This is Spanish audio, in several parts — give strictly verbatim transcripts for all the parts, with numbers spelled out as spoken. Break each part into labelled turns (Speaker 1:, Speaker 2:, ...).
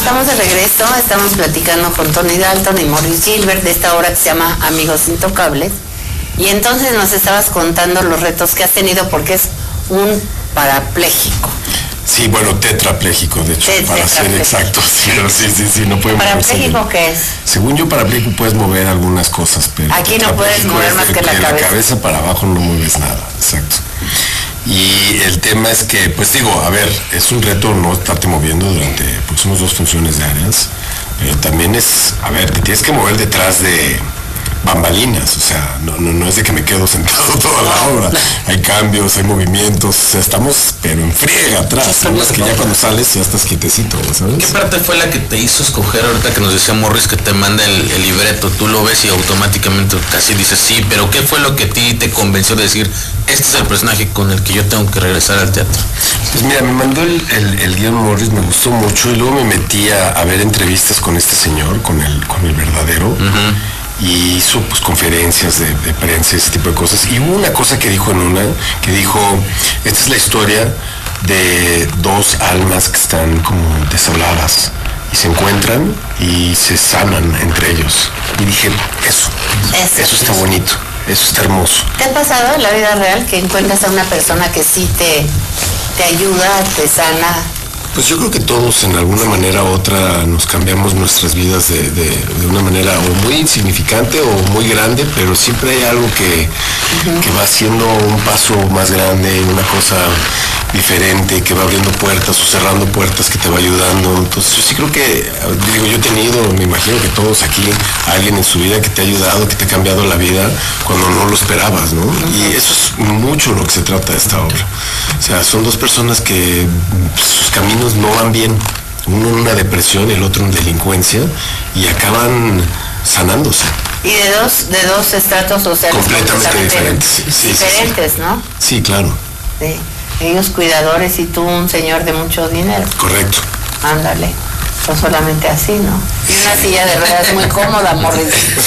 Speaker 1: estamos de regreso, estamos platicando con Tony Dalton y Morris Gilbert de esta obra que se llama Amigos Intocables. Y entonces nos estabas contando los retos que has tenido porque es un parapléjico.
Speaker 2: Sí, bueno, tetrapléjico, de hecho, Tet para ser exactos. Sí, sí, sí, sí, no podemos.
Speaker 1: ¿Parapléjico qué es?
Speaker 2: Según yo, parapléjico puedes mover algunas cosas, pero
Speaker 1: aquí no puedes mover más que la cabeza.
Speaker 2: De la cabeza para abajo no mueves nada, exacto. Y el tema es que, pues digo, a ver, es un reto no estarte moviendo durante, pues somos dos funciones diarias, pero también es, a ver, te tienes que mover detrás de bambalinas, o sea, no, no, no es de que me quedo sentado toda la obra, hay cambios, hay movimientos, o sea, estamos pero en friega atrás, ¿no? Es que ya cuando sales ya estás quietecito, ¿sabes?
Speaker 3: ¿Qué parte fue la que te hizo escoger ahorita que nos decía Morris que te manda el, el libreto? Tú lo ves y automáticamente casi dices sí, pero ¿qué fue lo que a ti te convenció de decir, este es el personaje con el que yo tengo que regresar al teatro?
Speaker 2: Pues mira, me mandó el, el, el guión Morris, me gustó mucho y luego me metí a, a ver entrevistas con este señor, con el, con el verdadero. Uh-huh. Y hizo pues conferencias de, de prensa, ese tipo de cosas. Y hubo una cosa que dijo en una, que dijo, esta es la historia de dos almas que están como deshabladas y se encuentran y se sanan entre ellos. Y dije, eso, eso, eso está bonito, eso está hermoso.
Speaker 1: ¿Te ha pasado en la vida real que encuentras a una persona que sí te, te ayuda, te sana?
Speaker 2: Pues yo creo que todos en alguna manera u otra nos cambiamos nuestras vidas de, de, de una manera o muy insignificante o muy grande, pero siempre hay algo que, uh-huh. que va haciendo un paso más grande, una cosa diferente, que va abriendo puertas o cerrando puertas, que te va ayudando. Entonces yo sí creo que, digo, yo he tenido, me imagino que todos aquí, alguien en su vida que te ha ayudado, que te ha cambiado la vida cuando no lo esperabas, ¿no? Uh-huh. Y eso es mucho lo que se trata de esta obra. O sea, son dos personas que pues, sus caminos no van bien, uno en una depresión, el otro en delincuencia, y acaban sanándose.
Speaker 1: Y de dos, de dos estratos sociales
Speaker 2: completamente diferentes. Sí, sí,
Speaker 1: diferentes,
Speaker 2: sí, sí.
Speaker 1: ¿no?
Speaker 2: Sí, claro.
Speaker 1: Sí. Ellos cuidadores y tú un señor de mucho dinero.
Speaker 2: Correcto.
Speaker 1: Ándale. Pues solamente así, ¿no? Y una silla de ruedas muy cómoda, Morris.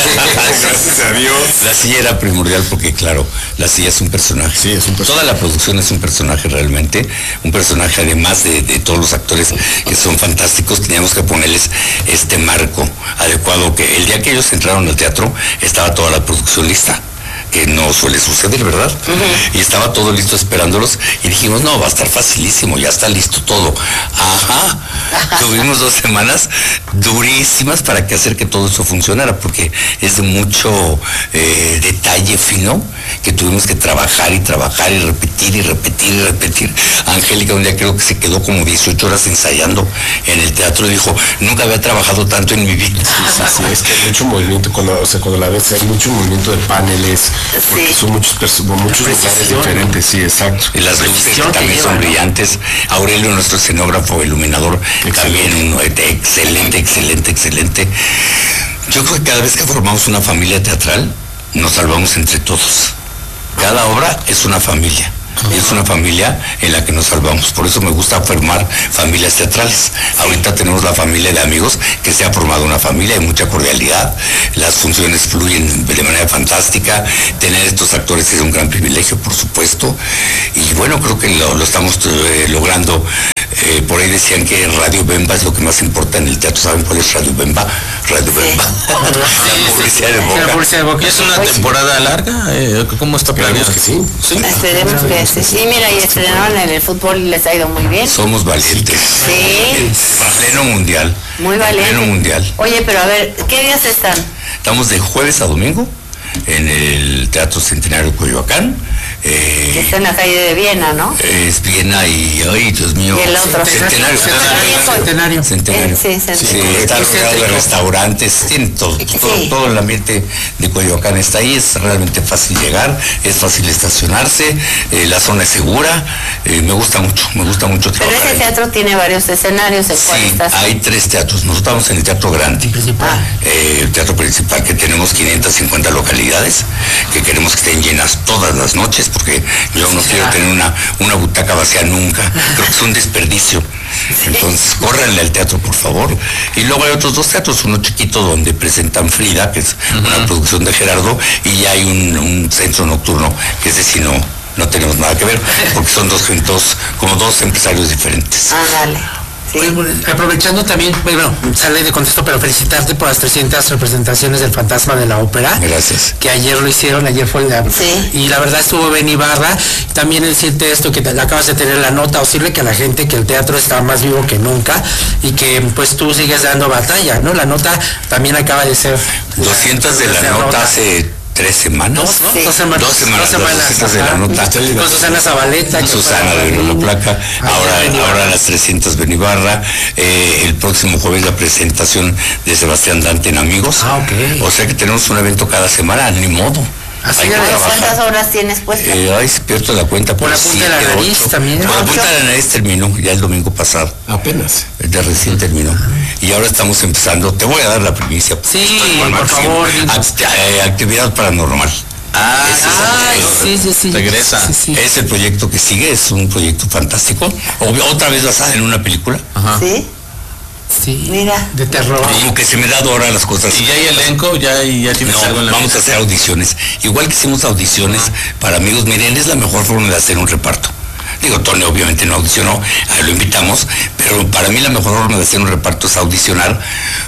Speaker 2: Gracias a Dios.
Speaker 4: La silla era primordial porque, claro, la silla es un personaje.
Speaker 2: Sí, es un personaje.
Speaker 4: Toda la producción es un personaje realmente. Un personaje, además de, de todos los actores que son fantásticos, teníamos que ponerles este marco adecuado, que el día que ellos entraron al teatro estaba toda la producción lista, que no suele suceder, ¿verdad? Uh-huh. Y estaba todo listo esperándolos y dijimos, no, va a estar facilísimo, ya está listo todo. Ajá, tuvimos dos semanas durísimas para que hacer que todo eso funcionara, porque es de mucho eh, detalle fino que tuvimos que trabajar y trabajar y repetir y repetir y repetir. Angélica un día creo que se quedó como dieciocho horas ensayando en el teatro y dijo, nunca había trabajado tanto en mi vida.
Speaker 2: Sí, sí, es que hay mucho movimiento, cuando, o sea, cuando la ves hay mucho movimiento de paneles, porque sí. son muchos, muchos lugares diferentes, sí, exacto.
Speaker 4: Y las luces que también son brillantes. Aurelio, nuestro escenógrafo, iluminador, excelente. También un, excelente, excelente, excelente. Yo creo que cada vez que formamos una familia teatral, nos salvamos entre todos. Cada obra es una familia. Y es una familia en la que nos salvamos. Por eso me gusta formar familias teatrales. Ahorita tenemos la familia de amigos que se ha formado una familia, hay mucha cordialidad, las funciones fluyen de manera fantástica. Tener estos actores es un gran privilegio, por supuesto. Y bueno, creo que lo, lo estamos eh, logrando. Eh, por ahí decían que Radio Bemba es lo que más importa en el teatro. ¿Saben cuál es Radio Bemba? Radio Bemba. La publicidad de Boca.
Speaker 3: La publicidad de Boca. ¿Es una temporada larga? Eh, ¿Cómo está planeado?
Speaker 2: Que sí.
Speaker 1: ¿Sí? Esperemos que sí. Sí, mira, y estrenaron en el fútbol y les ha ido muy bien.
Speaker 4: Somos valientes.
Speaker 1: Sí.
Speaker 4: Pleno mundial.
Speaker 1: Muy valiente.
Speaker 4: Pleno mundial.
Speaker 1: Oye, pero a ver, ¿qué días están?
Speaker 4: Estamos de jueves a domingo en el Teatro Centenario de Coyoacán.
Speaker 1: Eh, que está en la calle de Viena, ¿no?
Speaker 4: Es Viena y, ay, Dios mío.
Speaker 1: Y el otro.
Speaker 4: Centenario.
Speaker 1: Centenario.
Speaker 4: Centenario.
Speaker 1: Eh, sí, Centenario.
Speaker 4: Sí, está rodeado de restaurantes, tiene todo,
Speaker 1: sí.
Speaker 4: todo, todo el ambiente de Coyoacán está ahí, es realmente fácil llegar, es fácil estacionarse, eh, la zona es segura, eh, me gusta mucho, me gusta mucho trabajar.
Speaker 1: Pero ese teatro ahí tiene varios escenarios, ¿el cual
Speaker 4: sí,
Speaker 1: estás?
Speaker 4: hay tres teatros, nosotros estamos en el Teatro Grande,
Speaker 1: ah.
Speaker 4: eh, el teatro principal, que tenemos quinientas cincuenta localidades, que queremos que estén llenas todas las noches, porque yo no quiero tener una, una butaca vacía nunca, creo que es un desperdicio. Entonces, córranle al teatro, por favor. Y luego hay otros dos teatros, uno chiquito donde presentan Frida, que es uh-huh. una producción de Gerardo, y ya hay un, un centro nocturno, que es decir, no, no tenemos nada que ver, porque son dos, dos como dos empresarios diferentes.
Speaker 1: Ah, dale. Sí.
Speaker 5: Pues, aprovechando también, bueno, sale de contexto, pero felicitarte por las trescientas representaciones del Fantasma de la Ópera.
Speaker 4: Gracias.
Speaker 5: Que ayer lo hicieron, ayer fue la...
Speaker 1: Sí.
Speaker 5: Y la verdad estuvo Ben Ibarra. También decirte esto, que te, acabas de tener la nota, o sirve que a la gente que el teatro está más vivo que nunca y que pues tú sigues dando batalla, ¿no? La nota también acaba de ser...
Speaker 4: doscientas de la nota hace... tres semanas,
Speaker 5: Dos, ¿no?
Speaker 1: Sí.
Speaker 5: Dos semanas.
Speaker 4: Dos semanas,
Speaker 5: Dos semanas.
Speaker 4: doscientas de la nota.
Speaker 5: Con Susana Zabaleta.
Speaker 4: Susana de la placa, ahora, ahora las trescientas Ben Ibarra, eh, el próximo jueves la presentación de Sebastián Dante en Amigos.
Speaker 5: Ah, ok.
Speaker 4: O sea que tenemos un evento cada semana, ni modo.
Speaker 5: Así
Speaker 4: Hay que
Speaker 5: es.
Speaker 4: trabajar.
Speaker 1: ¿Cuántas horas tienes puestas?
Speaker 4: Eh, ay, si pierdo la cuenta.
Speaker 5: Por la punta de la
Speaker 4: siete,
Speaker 5: nariz
Speaker 4: ocho.
Speaker 5: también.
Speaker 4: Por la punta de la nariz terminó, ya el domingo pasado.
Speaker 2: Apenas.
Speaker 4: De recién terminó. Y ahora estamos empezando. Te voy a dar la primicia.
Speaker 5: Sí,
Speaker 4: Estoy con
Speaker 5: por
Speaker 4: Maxim.
Speaker 5: favor, dinos.
Speaker 4: Act- eh, actividad paranormal.
Speaker 3: Ah,
Speaker 4: Ese es el-
Speaker 5: Ay, sí, sí, sí.
Speaker 3: Regresa.
Speaker 5: Sí, sí.
Speaker 4: Es el proyecto que sigue, es un proyecto fantástico. Obvio, otra vez basada en una película.
Speaker 3: Ajá.
Speaker 1: ¿Sí?
Speaker 5: Sí.
Speaker 1: Mira.
Speaker 5: De terror.
Speaker 4: Como que se me da ahora las cosas.
Speaker 3: ¿Y ya hay elenco? ¿Ya, ya tienes
Speaker 4: No,
Speaker 3: algo en la
Speaker 4: vamos a
Speaker 3: mesa?
Speaker 4: hacer audiciones. Igual que hicimos audiciones para Amigos, miren, es la mejor forma de hacer un reparto. Digo, Tony obviamente no audicionó, ahí lo invitamos, pero para mí la mejor forma de hacer un reparto es audicionar,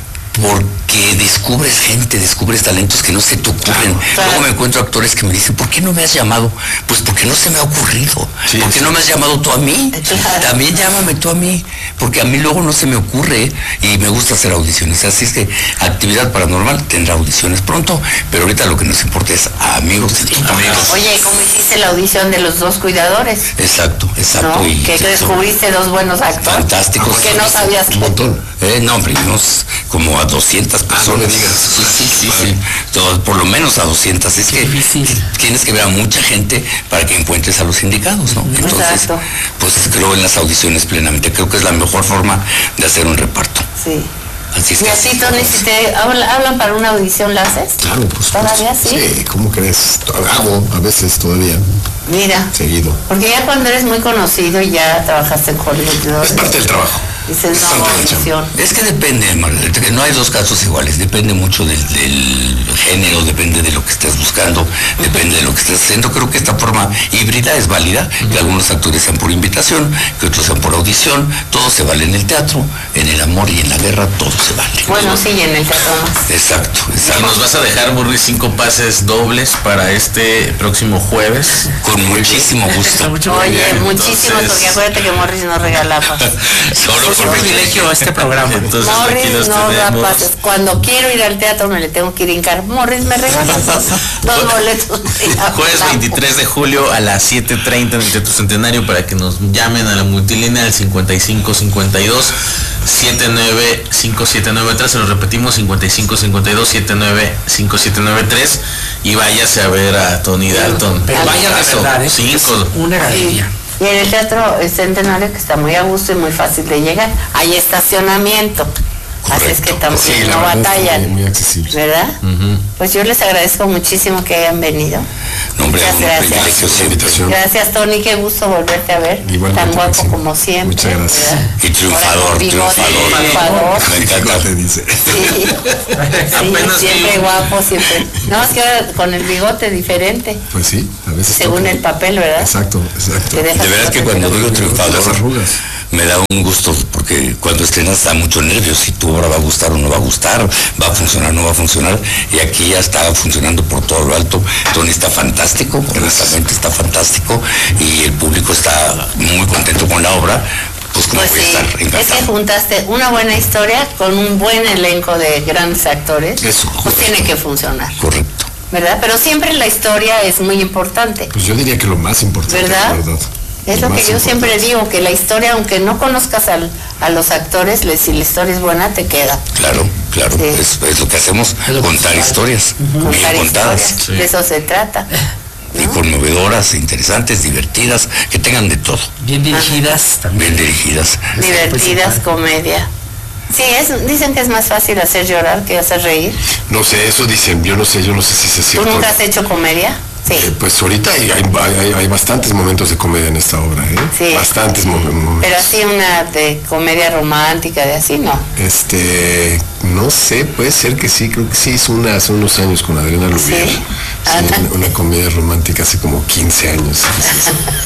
Speaker 4: porque descubres gente, descubres talentos que no se te ocurren.
Speaker 1: Claro.
Speaker 4: Luego me encuentro actores que me dicen, ¿por qué no me has llamado? Pues porque no se me ha ocurrido.
Speaker 2: Sí,
Speaker 4: ¿Por qué
Speaker 2: sí.
Speaker 4: no me has llamado tú a mí?
Speaker 1: Claro.
Speaker 4: También llámame tú a mí, porque a mí luego no se me ocurre y me gusta hacer audiciones. Así es que Actividad Paranormal tendrá audiciones pronto, pero ahorita lo que nos importa es a Amigos. Amigos.
Speaker 1: Oye, ¿cómo hiciste la audición de los dos cuidadores?
Speaker 4: Exacto, exacto.
Speaker 1: ¿No?
Speaker 4: Y
Speaker 1: Que descubriste dos buenos actores.
Speaker 4: Fantásticos.
Speaker 1: Que no sabías que...
Speaker 2: Un montón.
Speaker 4: Eh, no, hombre, unos como a doscientas personas.
Speaker 2: no me digas.
Speaker 4: Sí, sí, sí, sí. Todo, por lo menos a doscientas. Es que
Speaker 5: difícil.
Speaker 4: tienes que ver a mucha gente para que encuentres a los indicados, ¿no? Entonces,
Speaker 1: Exacto.
Speaker 4: pues creo en las audiciones plenamente. Creo que es la mejor forma de hacer un reparto.
Speaker 1: Sí.
Speaker 4: Así es
Speaker 1: Y
Speaker 4: que
Speaker 1: a
Speaker 4: así
Speaker 1: ti, Tony,
Speaker 4: estamos.
Speaker 1: si te habla- hablan para una audición, ¿la haces?
Speaker 2: Claro, por supuesto.
Speaker 1: ¿Todavía sí?
Speaker 2: Sí, ¿cómo crees? Hago a veces todavía,
Speaker 1: Mira.
Speaker 2: seguido.
Speaker 1: Porque ya cuando eres muy conocido y ya trabajaste en Hollywood,
Speaker 2: Es parte del trabajo.
Speaker 1: dices,
Speaker 2: Es
Speaker 1: no,
Speaker 2: parte de la chamba.
Speaker 1: audición.
Speaker 4: Es que depende, Margarita, que no hay dos casos iguales, depende mucho del, del género, depende de lo que estés buscando, depende de lo que estés haciendo. Creo que esta forma híbrida es válida, que algunos actores sean por invitación, que otros sean por audición, todo se vale en el teatro, en el amor y en la guerra, todo se vale.
Speaker 1: Bueno, sí, y en el teatro más.
Speaker 4: Exacto,
Speaker 3: Y
Speaker 4: exacto.
Speaker 3: nos vas a dejar, Burri, cinco pases dobles para este próximo jueves.
Speaker 4: Con muchísimo gusto.
Speaker 5: Mucho
Speaker 1: Oye,
Speaker 3: bien,
Speaker 1: muchísimo,
Speaker 3: entonces-
Speaker 1: porque acuérdate que Morris no regalaba.
Speaker 4: Solo
Speaker 5: Es un
Speaker 4: por
Speaker 5: privilegio a este programa.
Speaker 3: Entonces aquí
Speaker 1: Morris
Speaker 3: los
Speaker 1: no da
Speaker 3: tenemos.
Speaker 1: pases. Cuando quiero ir al teatro me le tengo que ir a hincar. Morris, me regalas dos, dos boletos.
Speaker 3: Jueves veintitrés de julio a las siete treinta en el Teatro Centenario para que nos llamen a la multilínea al cincuenta y cinco cincuenta y dos setenta y nueve cinco siete nueve tres. Se lo repetimos, cincuenta y cinco cincuenta y dos setenta y nueve cinco siete nueve tres, y váyase a ver a Tony Dalton.
Speaker 5: Pero vayan de verdad, ¿eh?
Speaker 3: Cinco.
Speaker 5: Es una galería.
Speaker 1: Y en el Teatro Centenario, que está muy a gusto y muy fácil de llegar, hay estacionamiento. Así es que
Speaker 4: Correcto.
Speaker 1: también
Speaker 2: Sí, la
Speaker 1: no
Speaker 2: verdad es que
Speaker 1: batallan.
Speaker 2: muy, muy accesible.
Speaker 1: ¿Verdad? Pues yo les agradezco muchísimo que hayan venido.
Speaker 4: No, hombre,
Speaker 1: Muchas
Speaker 4: un
Speaker 1: gracias.
Speaker 4: privilegio
Speaker 2: La
Speaker 4: siempre.
Speaker 2: invitación.
Speaker 1: Gracias, Tony, qué gusto volverte a ver.
Speaker 2: Igualmente,
Speaker 1: Tan guapo
Speaker 2: Maxim.
Speaker 1: como siempre.
Speaker 2: Muchas gracias.
Speaker 1: ¿verdad?
Speaker 4: Y triunfador,
Speaker 1: Ahora con bigote,
Speaker 4: triunfador.
Speaker 1: triunfador.
Speaker 4: Me encanta.
Speaker 2: Te dice.
Speaker 1: Sí, sí,
Speaker 3: Apenas
Speaker 1: siempre
Speaker 3: vi-
Speaker 1: guapo, siempre. No, es que ahora con el bigote diferente,
Speaker 2: Pues sí, a veces.
Speaker 1: según
Speaker 2: toca.
Speaker 1: el papel, ¿verdad?
Speaker 2: Exacto, exacto.
Speaker 1: Te deja
Speaker 4: De veras que cuando digo
Speaker 2: Las
Speaker 4: triunfador,
Speaker 2: arrugas.
Speaker 4: me da un gusto, porque cuando estrenas da mucho nervio, si tu obra va a gustar o no va a gustar, va a funcionar o no va a funcionar, y aquí ya está funcionando por todo lo alto. Tony está fantástico, honestamente está fantástico, y el público está muy contento con la obra, pues como
Speaker 1: Pues
Speaker 4: voy a
Speaker 1: sí,
Speaker 4: estar
Speaker 1: es que
Speaker 4: encantado.
Speaker 1: juntaste una buena historia con un buen elenco de grandes actores,
Speaker 2: Eso,
Speaker 1: pues tiene que funcionar,
Speaker 4: Correcto.
Speaker 1: ¿verdad? Pero siempre la historia es muy importante,
Speaker 2: Pues yo diría que lo más importante,
Speaker 1: ¿verdad?
Speaker 2: la verdad.
Speaker 1: Es lo que
Speaker 2: más
Speaker 1: yo siempre
Speaker 2: importante.
Speaker 1: digo, que la historia, aunque no conozcas al, a los actores, le- si la historia es buena, te queda.
Speaker 4: Claro, claro,
Speaker 1: Sí.
Speaker 4: es, es lo que hacemos,
Speaker 5: Es lo que
Speaker 4: contar
Speaker 5: se hace.
Speaker 4: historias,
Speaker 1: Contar
Speaker 4: bien contadas,
Speaker 1: historias,
Speaker 3: Sí.
Speaker 1: de eso se trata.
Speaker 4: y conmovedoras, interesantes, divertidas, que tengan de todo,
Speaker 5: Bien dirigidas también.
Speaker 4: bien dirigidas.
Speaker 1: Divertidas, comedia. Sí, es, dicen que es más fácil hacer llorar que hacer reír.
Speaker 2: No sé, eso dicen, yo no sé, yo no sé si es
Speaker 1: ¿Tú
Speaker 2: cierto.
Speaker 1: nunca has hecho comedia? Sí.
Speaker 2: Eh, pues ahorita hay, hay, hay- hay bastantes momentos de comedia en esta obra, ¿eh?
Speaker 1: Sí.
Speaker 2: Bastantes mo- momentos.
Speaker 1: Pero así una de comedia romántica, de así, no.
Speaker 2: Este, no sé, puede ser que sí, creo que sí hizo una hace unos años con Adriana Lubier.
Speaker 1: Sí.
Speaker 2: Sí,
Speaker 1: Ah.
Speaker 2: una, una comedia romántica hace como quince años. Sí, sí, sí.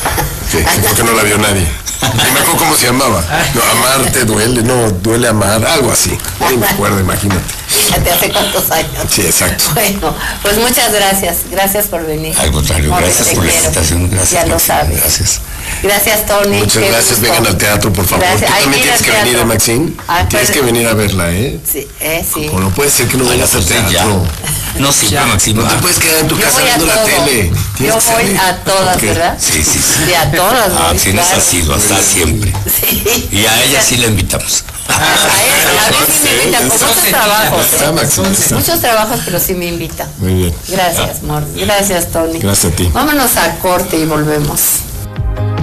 Speaker 2: Sí, sí, porque no la vio nadie. Ni me acuerdo cómo se llamaba. No, amarte duele, no, duele amar, algo así. Ni me acuerdo, imagínate.
Speaker 1: Fíjate, hace cuántos años.
Speaker 2: Sí, exacto.
Speaker 1: Bueno, pues muchas gracias. Gracias por venir.
Speaker 4: Al contrario,
Speaker 1: Morris,
Speaker 4: gracias
Speaker 1: te
Speaker 4: por la
Speaker 1: quiero.
Speaker 4: invitación. Gracias.
Speaker 1: Ya lo
Speaker 4: Maxine,
Speaker 1: sabes.
Speaker 4: Gracias.
Speaker 1: Gracias, Tony.
Speaker 2: Muchas
Speaker 1: Qué
Speaker 2: gracias,
Speaker 1: gusto.
Speaker 2: vengan al teatro, por favor.
Speaker 1: Gracias.
Speaker 2: Tú
Speaker 1: Ay,
Speaker 2: también
Speaker 1: mira
Speaker 2: tienes
Speaker 1: el
Speaker 2: que venir,
Speaker 1: teatro.
Speaker 2: ¿eh, Maxine?
Speaker 1: Ah,
Speaker 2: Tienes
Speaker 1: pues-
Speaker 2: que venir a verla, ¿eh?
Speaker 1: Sí, eh, sí.
Speaker 2: Como no puede ser que no vengas al
Speaker 4: Ya.
Speaker 2: teatro.
Speaker 4: No, sí,
Speaker 5: Ya.
Speaker 4: Maxine.
Speaker 2: No te puedes quedar en tu
Speaker 1: Yo
Speaker 2: casa
Speaker 1: voy a
Speaker 2: viendo la
Speaker 1: todo.
Speaker 2: tele.
Speaker 1: Yo
Speaker 2: Tienes que
Speaker 1: voy
Speaker 2: salir.
Speaker 1: a todas,
Speaker 2: Ok.
Speaker 1: ¿verdad?
Speaker 4: Sí, sí, sí.
Speaker 1: Sí, a todas.
Speaker 4: Ah,
Speaker 1: voy,
Speaker 4: sí nos
Speaker 1: claro.
Speaker 4: ha sido, hasta siempre.
Speaker 1: Sí.
Speaker 4: Y a ella sí la invitamos.
Speaker 1: A, él, a mí sí me invita, con
Speaker 5: Eso
Speaker 1: muchos
Speaker 5: se
Speaker 1: trabajos.
Speaker 2: Está,
Speaker 1: ¿eh?
Speaker 2: Maxine, está.
Speaker 1: Muchos trabajos, pero sí me invita.
Speaker 2: Muy bien.
Speaker 1: Gracias, Mor. Gracias, Tony.
Speaker 2: Gracias a ti.
Speaker 1: Vámonos a corte y volvemos.